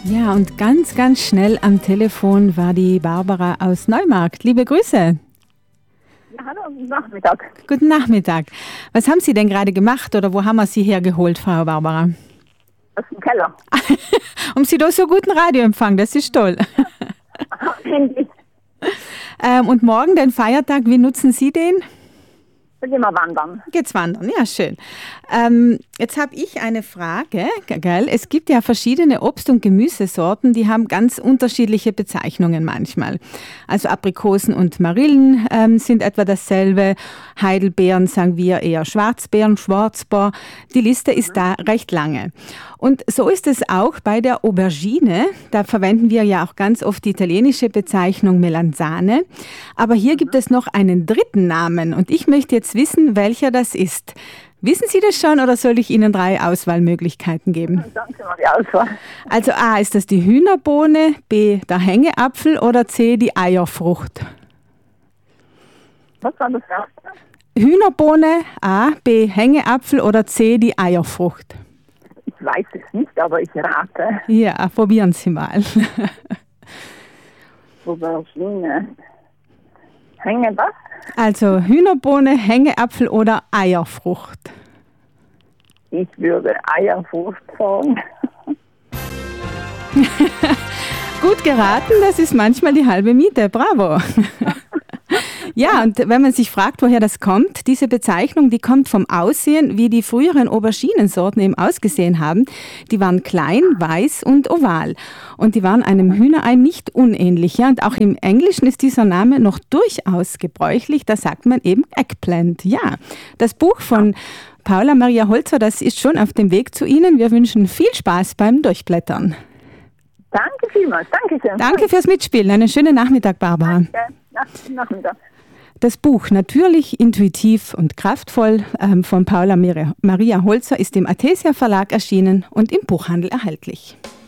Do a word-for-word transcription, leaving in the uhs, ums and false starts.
Ja, und ganz, ganz schnell am Telefon war die Barbara aus Neumarkt. Liebe Grüße. Ja, hallo, guten Nachmittag. Guten Nachmittag. Was haben Sie denn gerade gemacht oder wo haben wir Sie hergeholt, Frau Barbara? Aus dem Keller. Um Sie da so guten Radioempfang, das ist toll. Handy. ähm, und morgen, den Feiertag, wie nutzen Sie den? Da gehen wir wandern. Geht's wandern, ja schön. Ähm, jetzt habe ich eine Frage, gell? Es gibt ja verschiedene Obst- und Gemüsesorten, die haben ganz unterschiedliche Bezeichnungen manchmal. Also Aprikosen und Marillen ähm, sind etwa dasselbe, Heidelbeeren sagen wir eher Schwarzbeeren, Schwarzbeer. Die Liste ist da recht lange. Und so ist es auch bei der Aubergine. Da verwenden wir ja auch ganz oft die italienische Bezeichnung Melanzane. Aber hier gibt es noch einen dritten Namen und ich möchte jetzt wissen, welcher das ist. Wissen Sie das schon oder soll ich Ihnen drei Auswahlmöglichkeiten geben? Danke mal die Auswahl. Also A, ist das die Hühnerbohne, B, der Hängeapfel oder C, die Eierfrucht? Was war das erste? Hühnerbohne, A, B, Hängeapfel oder C, die Eierfrucht? Ich weiß es nicht, aber ich rate. Ja, probieren Sie mal. Aubergine. Hänge was? Also Hühnerbohne, Hängeapfel oder Eierfrucht? Ich würde Eierfrucht sagen. Gut geraten, das ist manchmal die halbe Miete. Bravo. Ja, und wenn man sich fragt, woher das kommt, diese Bezeichnung, die kommt vom Aussehen, wie die früheren Auberginensorten eben ausgesehen haben. Die waren klein, weiß und oval. Und die waren einem Hühnerei nicht unähnlich. Ja, und auch im Englischen ist dieser Name noch durchaus gebräuchlich. Da sagt man eben Eggplant. Ja, das Buch von Paula Maria Holzer, das ist schon auf dem Weg zu Ihnen. Wir wünschen viel Spaß beim Durchblättern. Danke vielmals. Danke schön. Danke fürs Mitspielen. Einen schönen Nachmittag, Barbara. Danke. Nach, Nachmittag. Das Buch Natürlich, intuitiv und kraftvoll ähm, von Paula Maria Holzer ist im Athesia Verlag erschienen und im Buchhandel erhältlich.